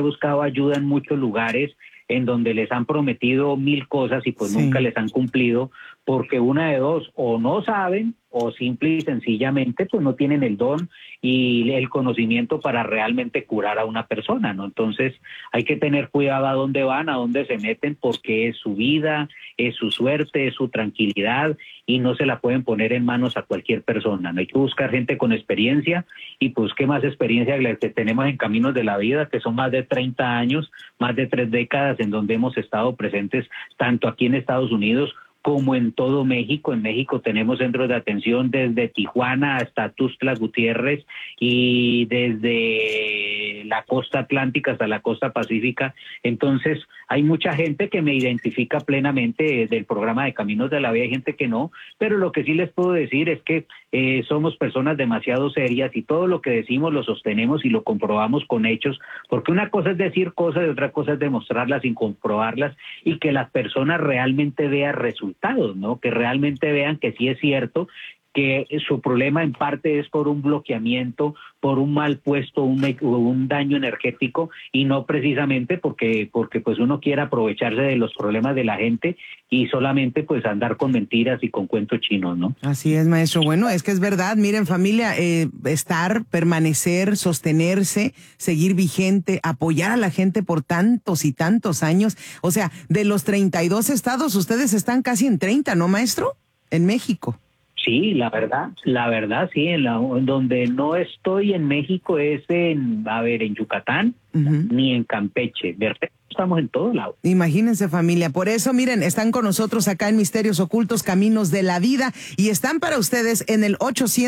buscado ayuda en muchos lugares en donde les han prometido 1000 cosas y pues nunca les han cumplido, porque una de dos, o no saben, o simple y sencillamente pues no tienen el don y el conocimiento para realmente curar a una persona, ¿no? Entonces hay que tener cuidado a dónde van, a dónde se meten, porque es su vida, es su suerte, es su tranquilidad y no se la pueden poner en manos a cualquier persona, ¿no? Hay que buscar gente con experiencia y pues qué más experiencia que la que tenemos en Caminos de la Vida, que son más de 30 años, más de 3 décadas en donde hemos estado presentes tanto aquí en Estados Unidos como en todo México. En México tenemos centros de atención desde Tijuana hasta Tuxtla Gutiérrez y desde la costa atlántica hasta la costa pacífica. Entonces hay mucha gente que me identifica plenamente del programa de Caminos de la Vida, hay gente que no, pero lo que sí les puedo decir es que somos personas demasiado serias y todo lo que decimos lo sostenemos y lo comprobamos con hechos, porque una cosa es decir cosas y otra cosa es demostrarlas sin comprobarlas y que las personas realmente vean resultados, ¿no? Que realmente vean que sí es cierto que su problema en parte es por un bloqueamiento, por un mal puesto, un daño energético y no precisamente porque pues uno quiere aprovecharse de los problemas de la gente y solamente pues andar con mentiras y con cuentos chinos, ¿no? Así es, maestro. Bueno, es que es verdad. Miren, familia, permanecer, sostenerse, seguir vigente, apoyar a la gente por tantos y tantos años. O sea, de los 32 estados, ustedes están casi en 30, ¿no, maestro? En México. Sí, la verdad, sí, en donde no estoy en México es en Yucatán, ni en Campeche. De resto estamos en todos lados. Imagínense, familia. Por eso, miren, están con nosotros acá en Misterios Ocultos, Caminos de la Vida, y están para ustedes en el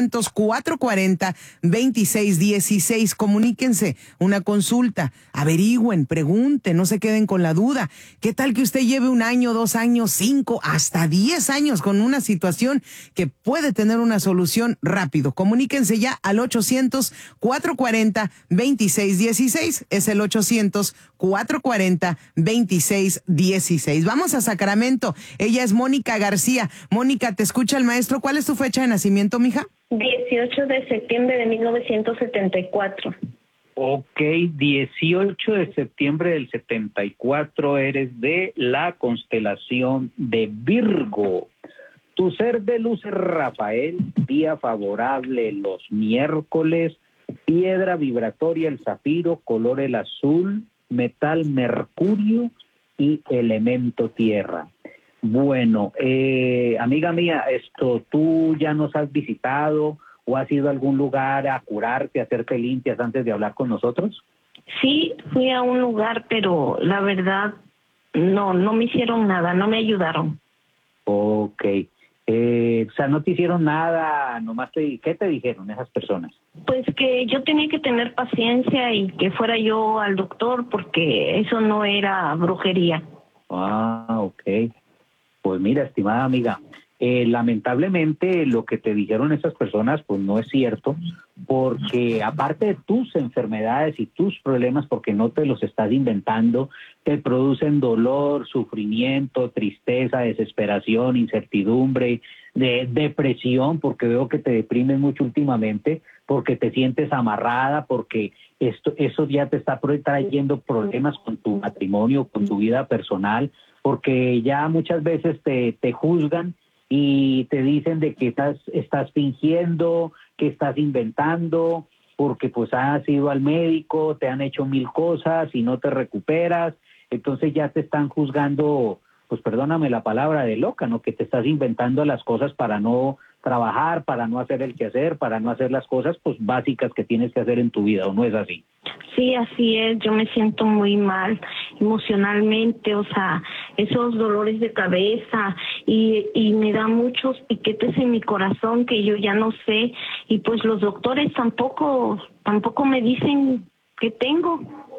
800-440-2616. Comuníquense, una consulta, averigüen, pregunten, no se queden con la duda. ¿Qué tal que usted lleve 1 año, 2 años, 5, hasta 10 años con una situación que puede tener una solución rápido? Comuníquense ya al 800-440-2616. Es el 800-440-2616. Vamos a Sacramento. Ella es Mónica García. Mónica, te escucha el maestro. ¿Cuál es tu fecha de nacimiento, mija? 18 de septiembre de 1974. Ok, 18 de septiembre del 74, eres de la constelación de Virgo. Tu ser de luz es Rafael, día favorable los miércoles, piedra vibratoria el zafiro, color el azul, metal mercurio y elemento tierra. Bueno, amiga mía, ¿tú ya nos has visitado o has ido a algún lugar a curarte, a hacerte limpias antes de hablar con nosotros? Sí, fui a un lugar, pero la verdad no me hicieron nada, no me ayudaron. Ok. O sea, no te hicieron nada, ¿qué te dijeron esas personas? Pues que yo tenía que tener paciencia y que fuera yo al doctor porque eso no era brujería. Ah, ok. Pues mira, estimada amiga, lamentablemente lo que te dijeron esas personas pues no es cierto, porque aparte de tus enfermedades y tus problemas, porque no te los estás inventando, te producen dolor, sufrimiento, tristeza, desesperación, incertidumbre, depresión, porque veo que te deprimes mucho últimamente, porque te sientes amarrada, porque eso ya te está trayendo problemas con tu matrimonio, con tu vida personal, porque ya muchas veces te juzgan y te dicen de que estás fingiendo, que estás inventando, porque pues has ido al médico, te han hecho 1000 cosas y no te recuperas, entonces ya te están juzgando, pues perdóname la palabra, de loca, ¿no? Que te estás inventando las cosas para no trabajar, para no hacer el quehacer, para no hacer las cosas pues básicas que tienes que hacer en tu vida, ¿o no es así? Sí, así es, yo me siento muy mal emocionalmente, o sea, esos dolores de cabeza y me da muchos piquetes en mi corazón que yo ya no sé, y pues los doctores tampoco me dicen qué tengo.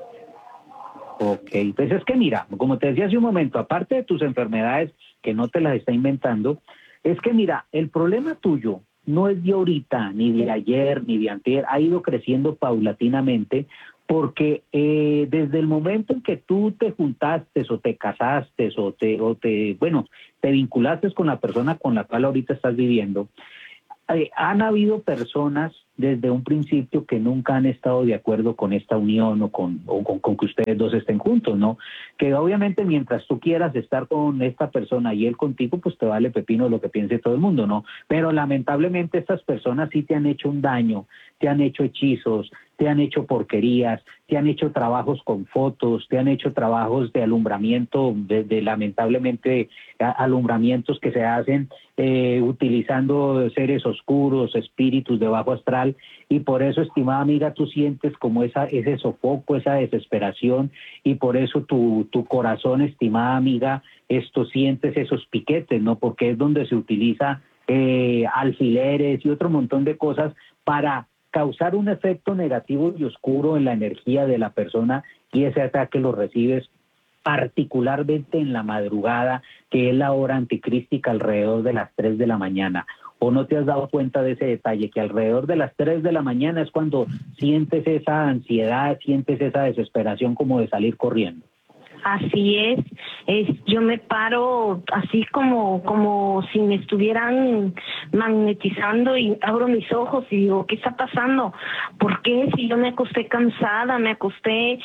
Ok, pues es que mira, como te decía hace un momento, aparte de tus enfermedades que no te las está inventando, es que mira, el problema tuyo no es de ahorita, ni de ayer, ni de antier, ha ido creciendo paulatinamente, porque desde el momento en que tú te juntaste o te casaste te vinculaste con la persona con la cual ahorita estás viviendo, han habido personas desde un principio que nunca han estado de acuerdo con esta unión o con que ustedes dos estén juntos, ¿no? Que obviamente mientras tú quieras estar con esta persona y él contigo, pues te vale pepino lo que piense todo el mundo, ¿no? Pero lamentablemente estas personas sí te han hecho un daño, te han hecho hechizos, te han hecho porquerías, te han hecho trabajos con fotos, te han hecho trabajos de alumbramiento, de lamentablemente alumbramientos que se hacen utilizando seres oscuros, espíritus de bajo astral, y por eso, estimada amiga, tú sientes como ese sofoco, esa desesperación, y por eso tu corazón, estimada amiga, sientes esos piquetes, ¿no? Porque es donde se utiliza alfileres y otro montón de cosas para causar un efecto negativo y oscuro en la energía de la persona, y ese ataque lo recibes particularmente en la madrugada, que es la hora anticrística, alrededor de las 3 de la mañana. ¿O no te has dado cuenta de ese detalle, que alrededor de las 3 de la mañana es cuando sientes esa ansiedad, sientes esa desesperación como de salir corriendo? Así yo me paro así como si me estuvieran magnetizando, y abro mis ojos y digo, ¿qué está pasando? ¿Por qué? Si yo me acosté cansada, me acosté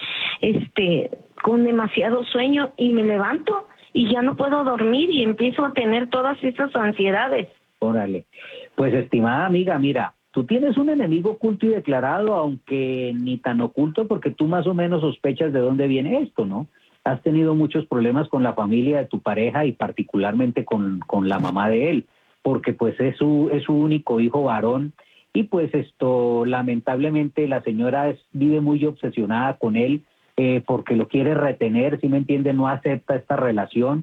con demasiado sueño, y me levanto y ya no puedo dormir y empiezo a tener todas esas ansiedades. Órale, pues estimada amiga, mira, tú tienes un enemigo oculto y declarado, aunque ni tan oculto, porque tú más o menos sospechas de dónde viene esto, ¿no? Has tenido muchos problemas con la familia de tu pareja y particularmente con la mamá de él, porque pues es su único hijo varón, y pues lamentablemente la señora vive muy obsesionada con él, porque lo quiere retener, ¿sí me entiende? No acepta esta relación,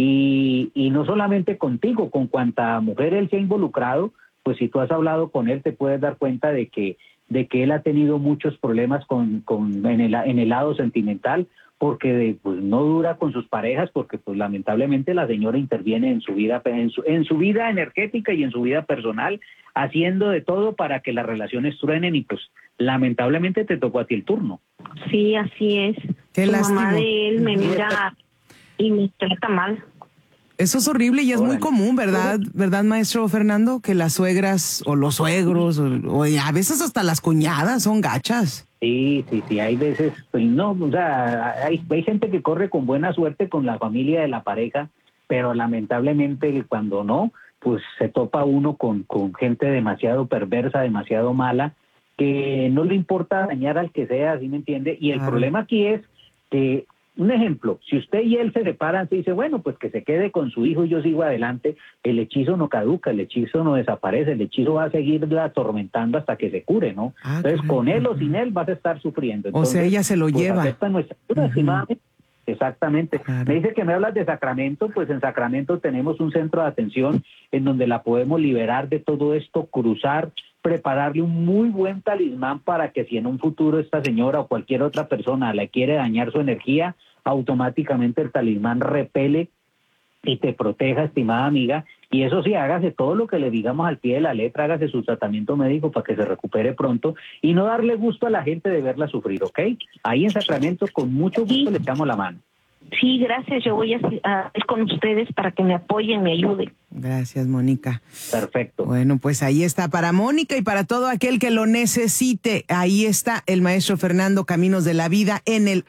y no solamente contigo, con cuanta mujer él se ha involucrado, pues si tú has hablado con él te puedes dar cuenta de que él ha tenido muchos problemas en el lado sentimental, porque pues no dura con sus parejas, porque pues lamentablemente la señora interviene en su vida, en su vida energética y en su vida personal, haciendo de todo para que las relaciones truenen, y pues lamentablemente te tocó a ti el turno. Sí, así es. Qué lástima. Mamá de él me mira y me trata mal. Eso es horrible y es muy común, ¿verdad? ¿Verdad, maestro Fernando? Que las suegras o los suegros o a veces hasta las cuñadas son gachas. Sí, hay veces, pues no, o sea, hay gente que corre con buena suerte con la familia de la pareja, pero lamentablemente cuando no, pues se topa uno con gente demasiado perversa, demasiado mala, que no le importa dañar al que sea, ¿sí me entiende? Y el problema aquí es que, un ejemplo, si usted y él se separan, se dice, bueno, pues que se quede con su hijo y yo sigo adelante, el hechizo no caduca, el hechizo no desaparece, el hechizo va a seguirla atormentando hasta que se cure, ¿no? Entonces, con él o sin él vas a estar sufriendo. Entonces, o sea, ella se lo lleva. Acepta nuestra ayuda, estimadamente. Exactamente. Claro. Me dice que me hablas de Sacramento, pues en Sacramento tenemos un centro de atención en donde la podemos liberar de todo esto, cruzar, prepararle un muy buen talismán para que si en un futuro esta señora o cualquier otra persona le quiere dañar su energía, automáticamente el talismán repele y te proteja, estimada amiga. Y eso sí, hágase todo lo que le digamos al pie de la letra, hágase su tratamiento médico para que se recupere pronto y no darle gusto a la gente de verla sufrir, ¿ok? Ahí en Sacramento con mucho gusto le echamos la mano. Sí, gracias. Yo voy a ir con ustedes para que me apoyen, me ayuden. Gracias, Mónica. Perfecto. Bueno, pues ahí está para Mónica y para todo aquel que lo necesite. Ahí está el maestro Fernando Caminos de la Vida en el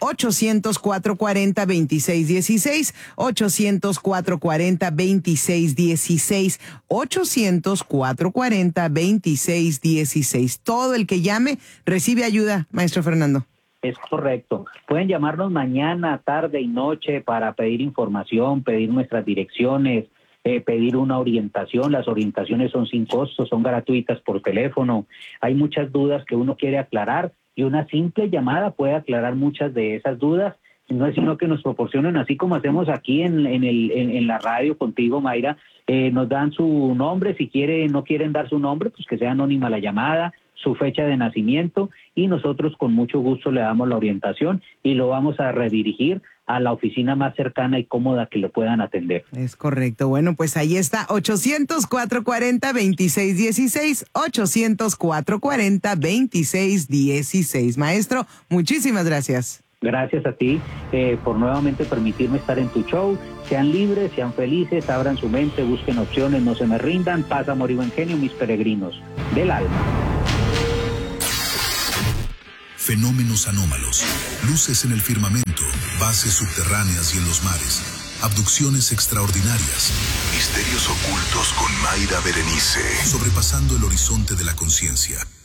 800-440-2616, 800-440-2616, 800-440-2616. Todo el que llame recibe ayuda, maestro Fernando. Es correcto. Pueden llamarnos mañana, tarde y noche para pedir información, pedir nuestras direcciones, pedir una orientación. Las orientaciones son sin costo, son gratuitas por teléfono. Hay muchas dudas que uno quiere aclarar y una simple llamada puede aclarar muchas de esas dudas. No es sino que nos proporcionen, así como hacemos aquí en la radio contigo, Mayra, nos dan su nombre. Si no quieren dar su nombre, pues que sea anónima la llamada, su fecha de nacimiento, y nosotros con mucho gusto le damos la orientación y lo vamos a redirigir a la oficina más cercana y cómoda que lo puedan atender. Es correcto. Bueno, pues ahí está, 800-440-2616, 800-440-2616. Maestro, muchísimas gracias. Gracias a ti por nuevamente permitirme estar en tu show. Sean libres, sean felices, abran su mente, busquen opciones, no se me rindan. Paz, amor y buen genio, mis peregrinos del alma. Fenómenos anómalos, luces en el firmamento, bases subterráneas y en los mares, abducciones extraordinarias, misterios ocultos con Mayra Berenice, sobrepasando el horizonte de la conciencia.